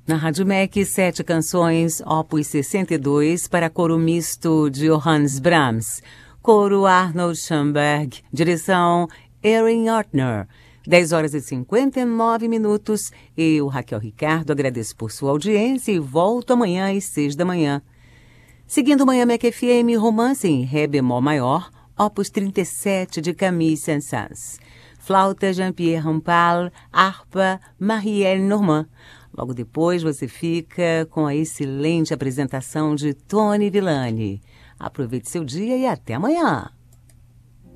Na Rádio MEC, 7 canções, opus 62, para coro misto de Johannes Brahms, coro Arnold Schoenberg, direção Erin Ortner. 10 horas e 59 minutos. Eu, Raquel Ricardo, agradeço por sua audiência e volto amanhã às 6 da manhã. Seguindo Manhã MEC FM, romance em Ré bemol maior, opus 37 de Camille Saint-Saëns. Flauta Jean-Pierre Rampal, harpa Marielle Normand. Logo depois você fica com a excelente apresentação de Tony Villani. Aproveite seu dia e até amanhã.